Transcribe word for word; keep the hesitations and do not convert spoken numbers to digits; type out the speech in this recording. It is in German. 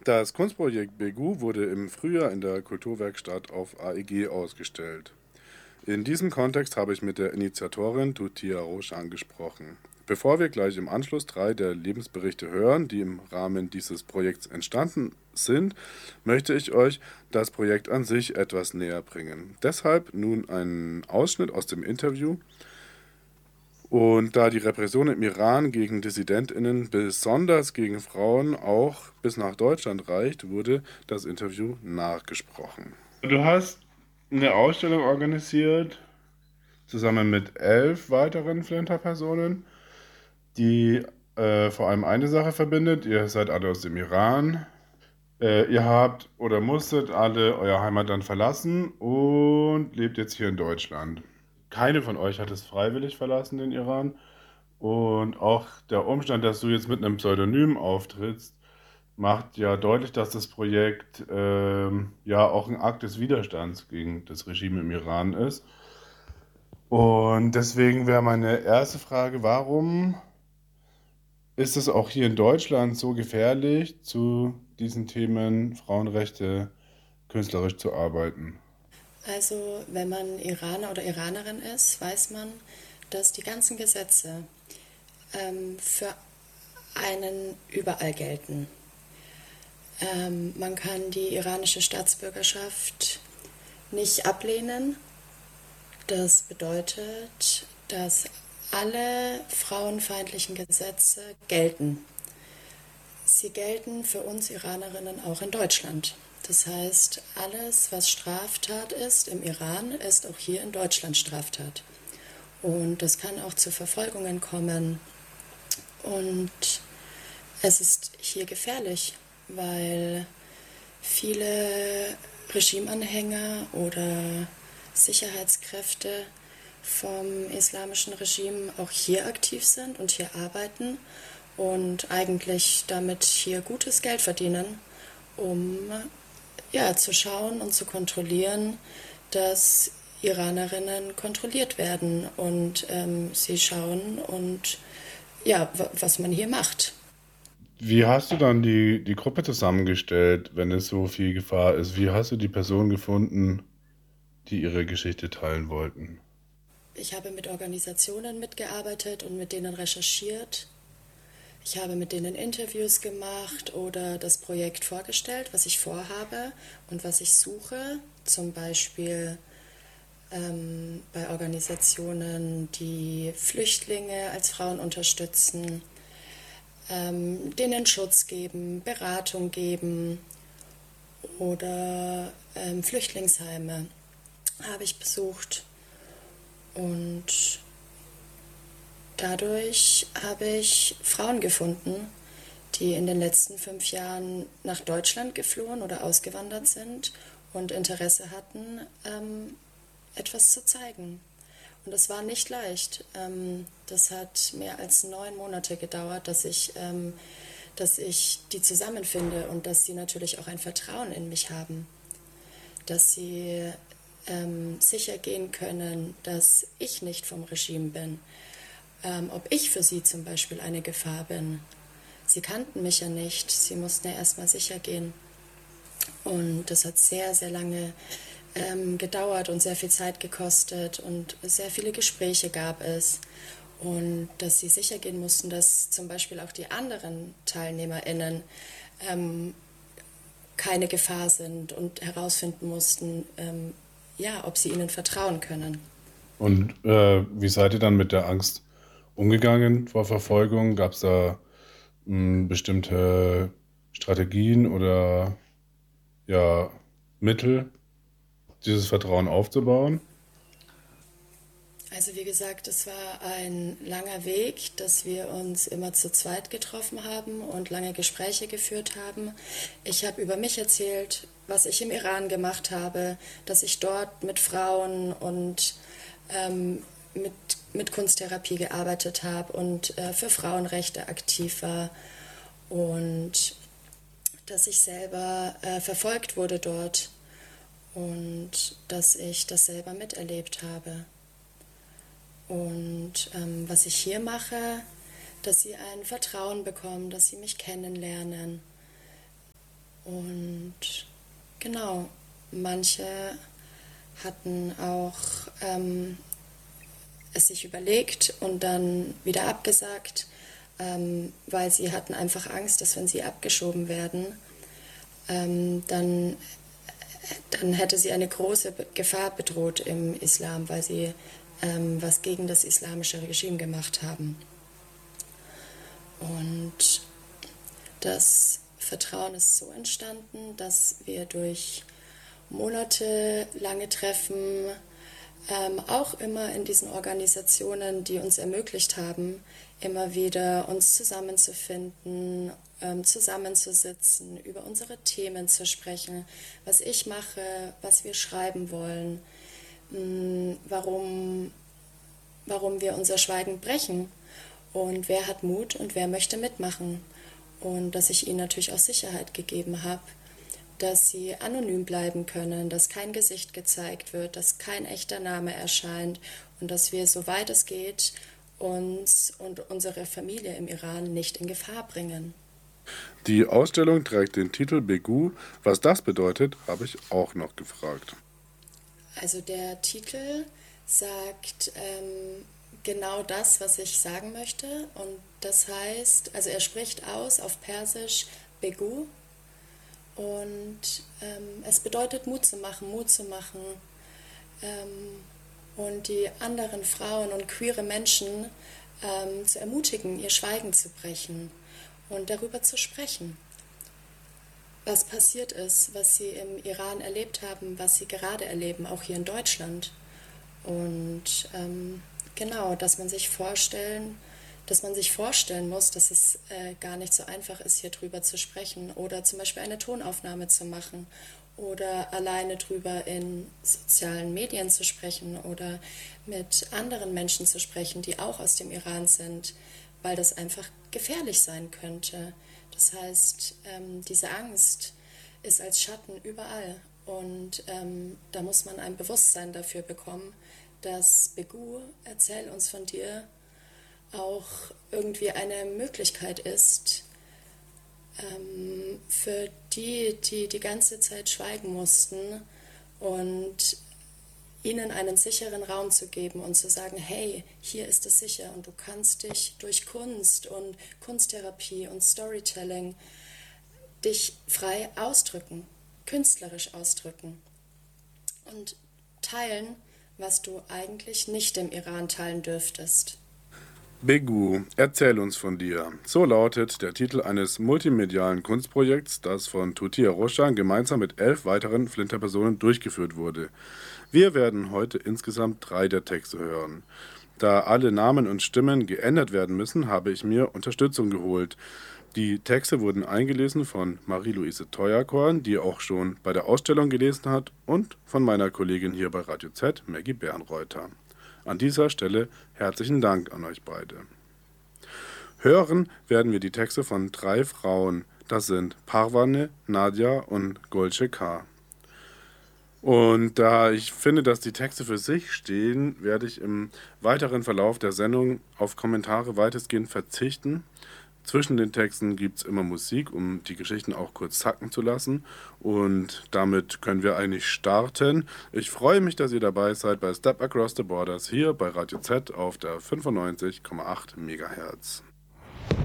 Das Kunstprojekt Begu wurde im Frühjahr in der Kulturwerkstatt auf A E G ausgestellt. In diesem Kontext habe ich mit der Initiatorin Tutia Roshan gesprochen. Bevor wir gleich im Anschluss drei der Lebensberichte hören, die im Rahmen dieses Projekts entstanden sind, möchte ich euch das Projekt an sich etwas näher bringen. Deshalb nun ein Ausschnitt aus dem Interview. Und da die Repression im Iran gegen DissidentInnen, besonders gegen Frauen, auch bis nach Deutschland reicht, wurde das Interview nachgesprochen. Du hast eine Ausstellung organisiert, zusammen mit elf weiteren Flinter-Personen, die äh, vor allem eine Sache verbindet. Ihr seid alle aus dem Iran. Äh, ihr habt oder musstet alle euer Heimatland verlassen und lebt jetzt hier in Deutschland. Keine von euch hat es freiwillig verlassen, den Iran. Und auch der Umstand, dass du jetzt mit einem Pseudonym auftrittst, macht ja deutlich, dass das Projekt ähm, ja auch ein Akt des Widerstands gegen das Regime im Iran ist. Und deswegen wäre meine erste Frage, warum ist es auch hier in Deutschland so gefährlich, zu diesen Themen Frauenrechte künstlerisch zu arbeiten? Also, wenn man Iraner oder Iranerin ist, weiß man, dass die ganzen Gesetze ähm, für einen überall gelten. Ähm, man kann die iranische Staatsbürgerschaft nicht ablehnen. Das bedeutet, dass alle frauenfeindlichen Gesetze gelten. Sie gelten für uns Iranerinnen auch in Deutschland. Das heißt, alles, was Straftat ist im Iran, ist auch hier in Deutschland Straftat. Und das kann auch zu Verfolgungen kommen. Und es ist hier gefährlich, weil viele Regimeanhänger oder Sicherheitskräfte vom islamischen Regime auch hier aktiv sind und hier arbeiten und eigentlich damit hier gutes Geld verdienen, um ja, zu schauen und zu kontrollieren, dass Iranerinnen kontrolliert werden und ähm, sie schauen und ja, was man hier macht. Wie hast du dann die, die Gruppe zusammengestellt, wenn es so viel Gefahr ist? Wie hast du die Personen gefunden, die ihre Geschichte teilen wollten? Ich habe mit Organisationen mitgearbeitet und mit denen recherchiert. Ich habe mit denen Interviews gemacht oder das Projekt vorgestellt, was ich vorhabe und was ich suche. Zum Beispiel ähm, bei Organisationen, die Flüchtlinge als Frauen unterstützen, ähm, denen Schutz geben, Beratung geben oder ähm, Flüchtlingsheime habe ich besucht. Und dadurch habe ich Frauen gefunden, die in den letzten fünf Jahren nach Deutschland geflohen oder ausgewandert sind und Interesse hatten, ähm, etwas zu zeigen. Und das war nicht leicht. Ähm, das hat mehr als neun Monate gedauert, dass ich, ähm, dass ich die zusammenfinde und dass sie natürlich auch ein Vertrauen in mich haben, dass sie ähm, sicher gehen können, dass ich nicht vom Regime bin, ähm, ob ich für sie zum Beispiel eine Gefahr bin. Sie kannten mich ja nicht, sie mussten ja erstmal sicher gehen. Und das hat sehr, sehr lange ähm, gedauert und sehr viel Zeit gekostet und sehr viele Gespräche gab es. Und dass sie sicher gehen mussten, dass zum Beispiel auch die anderen TeilnehmerInnen ähm, keine Gefahr sind und herausfinden mussten, ähm, ja, ob sie ihnen vertrauen können. Und äh, wie seid ihr dann mit der Angst umgegangen vor Verfolgung? Gab es da mh, bestimmte Strategien oder ja, Mittel, dieses Vertrauen aufzubauen? Also wie gesagt, es war ein langer Weg, dass wir uns immer zu zweit getroffen haben und lange Gespräche geführt haben. Ich habe über mich erzählt, was ich im Iran gemacht habe, dass ich dort mit Frauen und ähm, mit, mit Kunsttherapie gearbeitet habe und äh, für Frauenrechte aktiv war und dass ich selber äh, verfolgt wurde dort und dass ich das selber miterlebt habe. Und ähm, was ich hier mache, dass sie ein Vertrauen bekommen, dass sie mich kennenlernen, Und genau, manche hatten auch ähm, es sich überlegt und dann wieder abgesagt, ähm, weil sie hatten einfach Angst, dass wenn sie abgeschoben werden, ähm, dann, dann hätte sie eine große Gefahr bedroht im Islam, weil sie ähm, was gegen das islamische Regime gemacht haben. Und das Vertrauen ist so entstanden, dass wir durch monatelange Treffen ähm, auch immer in diesen Organisationen, die uns ermöglicht haben, immer wieder uns zusammenzufinden, ähm, zusammenzusitzen, über unsere Themen zu sprechen, was ich mache, was wir schreiben wollen, mh, warum, warum wir unser Schweigen brechen und wer hat Mut und wer möchte mitmachen. Und dass ich ihnen natürlich auch Sicherheit gegeben habe, dass sie anonym bleiben können, dass kein Gesicht gezeigt wird, dass kein echter Name erscheint und dass wir, soweit es geht, uns und unsere Familie im Iran nicht in Gefahr bringen. Die Ausstellung trägt den Titel Beghu. Was das bedeutet, habe ich auch noch gefragt. Also der Titel sagt ähm, genau das, was ich sagen möchte. Und das heißt, also er spricht aus auf Persisch Beghu. Und ähm, es bedeutet Mut zu machen, Mut zu machen ähm, und die anderen Frauen und queere Menschen ähm, zu ermutigen, ihr Schweigen zu brechen und darüber zu sprechen, was passiert ist, was sie im Iran erlebt haben, was sie gerade erleben, auch hier in Deutschland. Und ähm, genau, dass man sich vorstellen dass man sich vorstellen muss, dass es äh, gar nicht so einfach ist, hier drüber zu sprechen oder zum Beispiel eine Tonaufnahme zu machen oder alleine drüber in sozialen Medien zu sprechen oder mit anderen Menschen zu sprechen, die auch aus dem Iran sind, weil das einfach gefährlich sein könnte. Das heißt, ähm, diese Angst ist als Schatten überall und ähm, da muss man ein Bewusstsein dafür bekommen, dass Beghu, erzähl uns von dir, auch irgendwie eine Möglichkeit ist, ähm, für die, die die ganze Zeit schweigen mussten und ihnen einen sicheren Raum zu geben und zu sagen, hey, hier ist es sicher und du kannst dich durch Kunst und Kunsttherapie und Storytelling dich frei ausdrücken, künstlerisch ausdrücken und teilen, was du eigentlich nicht im Iran teilen dürftest. Beghu, erzähl uns von dir. So lautet der Titel eines multimedialen Kunstprojekts, das von Tutia Roshan gemeinsam mit elf weiteren Flinterpersonen durchgeführt wurde. Wir werden heute insgesamt drei der Texte hören. Da alle Namen und Stimmen geändert werden müssen, habe ich mir Unterstützung geholt. Die Texte wurden eingelesen von Marie-Louise Teuerkorn, die auch schon bei der Ausstellung gelesen hat, und von meiner Kollegin hier bei Radio Z, Maggie Bernreuther. An dieser Stelle herzlichen Dank an euch beide. Hören werden wir die Texte von drei Frauen. Das sind Parvane, Nadia und Golce K. Und da ich finde, dass die Texte für sich stehen, werde ich im weiteren Verlauf der Sendung auf Kommentare weitestgehend verzichten. Zwischen den Texten gibt es immer Musik, um die Geschichten auch kurz sacken zu lassen. Und damit können wir eigentlich starten. Ich freue mich, dass ihr dabei seid bei Step Across the Borders hier bei Radio Z auf der fünfundneunzig Komma acht Megahertz.